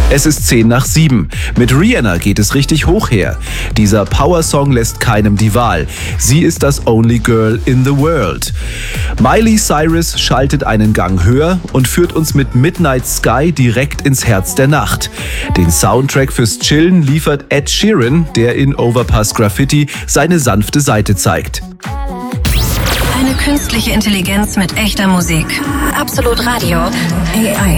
Es ist 6:50. Mit Rihanna geht es richtig hoch her. Dieser Power-Song lässt keinem die Wahl. Sie ist das Only Girl in the World. Miley Cyrus schaltet einen Gang höher und führt uns mit Midnight Sky direkt ins Herz der Nacht. Den Soundtrack fürs Chillen liefert Ed Sheeran, der in Overpass Graffiti seine sanfte Seite zeigt. Eine künstliche Intelligenz mit echter Musik. Absolut Radio. AI.